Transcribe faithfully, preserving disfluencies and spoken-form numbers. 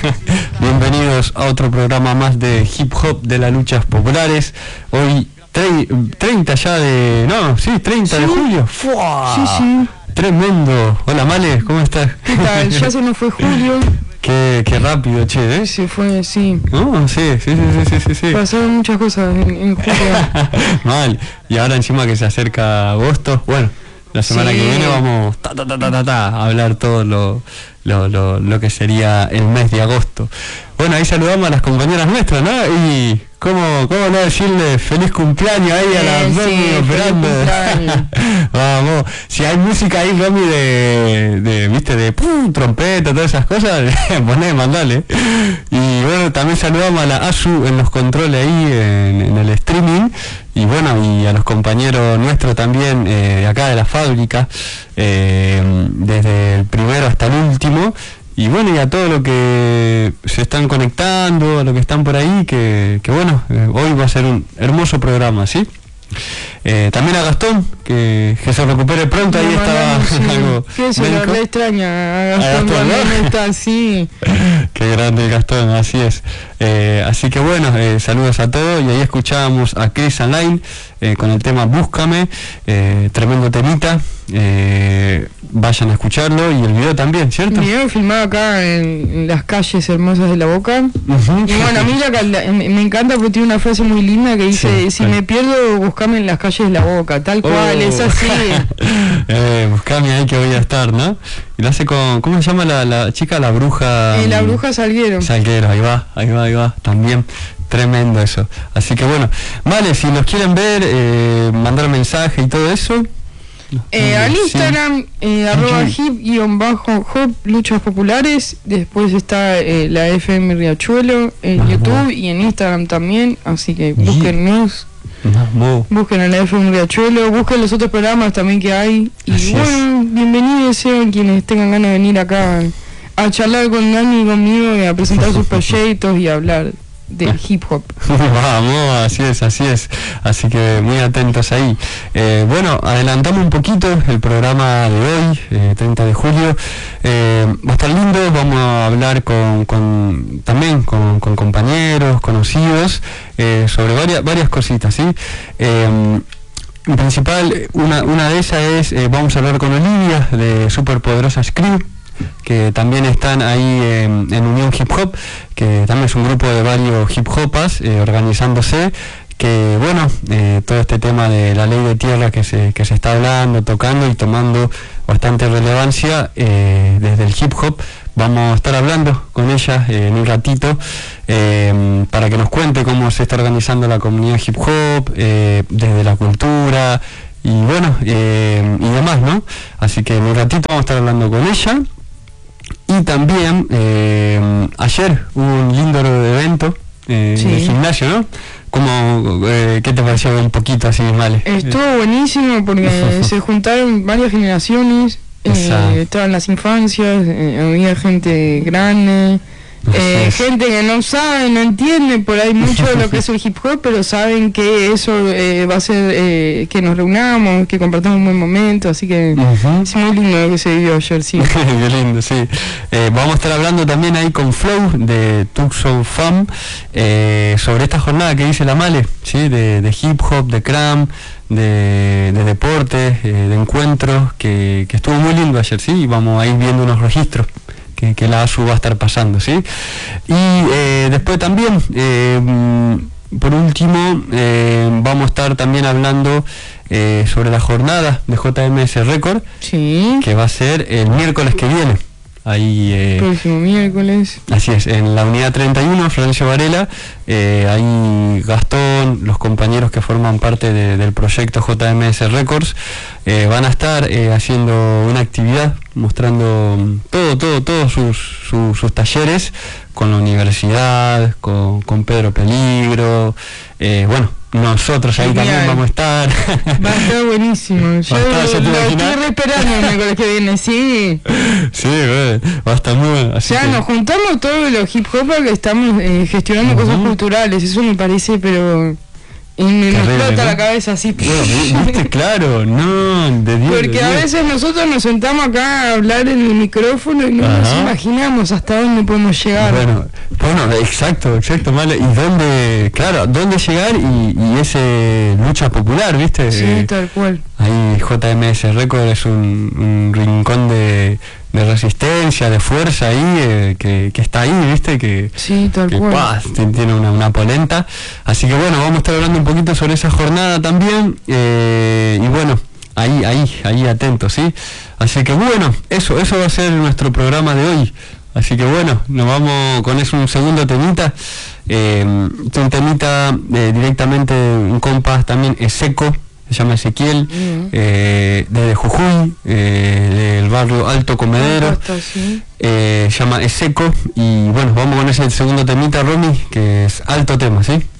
Bienvenidos a otro programa más de Hip Hop de las luchas populares. Hoy treinta ya de... No, sí, treinta ¿Sí? de julio. ¡Fua! Sí, sí. Tremendo. Hola, Male, ¿cómo estás? ¿Qué tal? Ya se nos fue julio. Qué, qué rápido, che, ¿eh? Se fue, sí. Oh, sí, sí, sí, sí, sí, sí. Pasaron muchas cosas en, en julio. Mal. Y ahora encima que se acerca agosto, bueno, la semana sí. que viene vamos ta, ta, ta, ta, ta, ta, a hablar todo lo, lo, lo, lo que sería el mes de agosto. Bueno, ahí saludamos a las compañeras nuestras, ¿no? Y cómo, cómo no decirle feliz cumpleaños ahí eh, a la sí, Romy operando. Vamos, si hay música ahí, Romy, de, de, viste, de pum, trompeta, todas esas cosas, poné, mandale. Y bueno, también saludamos a la Asu en los controles ahí, en, en el streaming. Y bueno, y a los compañeros nuestros también, eh, de acá de la fábrica, eh, desde el primero hasta el último. Y bueno, y a todo lo que se están conectando, a lo que están por ahí, que, que bueno, eh, hoy va a ser un hermoso programa, ¿sí? Eh, también a Gastón, que, que se recupere pronto, ahí no, estaba sí. algo ¿Qué es eso? Le extraña a Gastón, a Gastón, ¿no? Está así. Qué grande Gastón, así es. Eh, así que bueno, eh, saludos a todos, y ahí escuchábamos a Chris Online eh, con el tema Búscame, eh, tremendo temita. Eh, vayan a escucharlo, y el video también, ¿cierto? El video filmado acá en, en las calles hermosas de La Boca. Uh-huh. Y bueno, a mí la, la, me encanta porque tiene una frase muy linda que dice, sí, si claro. me pierdo, buscame en las calles de La Boca, tal oh. cual, es así. eh, buscame ahí que voy a estar, ¿no? Y lo hace con, ¿cómo se llama la, la chica? La bruja... Eh, la bruja Salguero. Salguero, ahí va, ahí va, ahí va, también. Tremendo eso. Así que bueno, vale, si nos quieren ver, eh, mandar mensaje y todo eso... Eh, al Instagram, sí. eh, arroba hip-hop luchas populares. Después está eh, la F M Riachuelo en Vamos. YouTube y en Instagram también. Así que búsquennos. Vamos. Busquen a la F M Riachuelo. Busquen los otros programas también que hay. Y así bueno, es. Bienvenidos sean quienes tengan ganas de venir acá a charlar con Dani y conmigo, y a presentar sus proyectos y a hablar de hip hop. Vamos, así es, así es. Así que muy atentos ahí. Eh, bueno, adelantamos un poquito el programa de hoy, eh, treinta de julio. Eh, va a estar lindo, vamos a hablar con, con también con, con compañeros, conocidos, eh, sobre varias, varias cositas, ¿sí? Eh, en principal, una, una de esas es, eh, vamos a hablar con Olivia de Superpoderosas Crew, que también están ahí eh, en Unión Hip Hop, que también es un grupo de varios hip hopas eh, organizándose, que bueno, eh, todo este tema de la ley de tierra que se, que se está hablando, tocando y tomando bastante relevancia eh, desde el hip hop. Vamos a estar hablando con ella eh, en un ratito eh, para que nos cuente cómo se está organizando la comunidad hip hop, eh, desde la cultura y bueno, eh, y demás, ¿no? Así que en un ratito vamos a estar hablando con ella. Y también eh, ayer hubo un lindo evento eh, sí. de gimnasio, ¿no? Como, eh, ¿qué te pareció un poquito así, Male? Estuvo eh. buenísimo porque se juntaron varias generaciones, eh, estaban las infancias, eh, había gente grande, eh, gente que no sabe, no entiende por ahí mucho de lo que es el hip hop, pero saben que eso eh, va a ser eh, que nos reunamos, que compartamos un buen momento, así que uh-huh. es muy lindo lo que se vivió ayer, sí. Qué lindo, sí. Eh, vamos a estar hablando también ahí con Flow de Tucson Fam eh, sobre esta jornada que dice la Male, ¿sí? de, de hip hop, de cram, de, de deportes, eh, de encuentros, que, que estuvo muy lindo ayer, sí, y vamos a ir viendo unos registros que, que la A S U va a estar pasando, ¿sí? Y eh, después también, eh, por último, eh, vamos a estar también hablando eh, sobre la jornada de J M S Record, sí. que va a ser el miércoles que viene. Ahí, eh, próximo miércoles. Así es, en la unidad treinta y uno, Florencio Varela, eh, ahí Gastón, los compañeros que forman parte de, del proyecto J M S Records, eh, van a estar eh, haciendo una actividad, mostrando todo, todo, todos sus, sus, sus talleres con la universidad, con, con Pedro Peligro, eh, bueno, nosotros ahí Genial. También vamos a estar. Va a estar buenísimo. Yo lo estoy esperando el miércoles que viene, sí. Sí, bueno, va a estar muy bueno. Así o sea, que... nos juntamos todos los hip hop que estamos eh, gestionando uh-huh. cosas culturales, eso me parece, pero Y me explota, ¿no?, la cabeza así. Bueno, viste, claro, no, de Dios. Porque de Dios. A veces nosotros nos sentamos acá a hablar en el micrófono y no Ajá. nos imaginamos hasta dónde podemos llegar. Bueno, bueno, exacto, exacto, Male. Y dónde, claro, dónde llegar y, y ese lucha popular, ¿viste? Sí, eh, tal cual. Ahí J M S Record es un, un rincón de, de resistencia, de fuerza ahí, eh, que, que está ahí, ¿viste? Que, sí, tal que cual. Paz, tiene una, una polenta. Así que bueno, vamos a estar hablando un poquito sobre esa jornada también. Eh, y bueno, ahí, ahí, ahí atentos, ¿sí? Así que bueno, eso, eso va a ser nuestro programa de hoy. Así que bueno, nos vamos con eso, un segundo temita. Eh, un temita eh, directamente, un compás también, es seco. Se llama Ezequiel, uh-huh. eh, desde Jujuy, eh, del barrio Alto Comedero, Costa, sí. eh, se llama Eseco, y bueno, vamos con ese segundo temita, Romy, que es alto tema, ¿sí?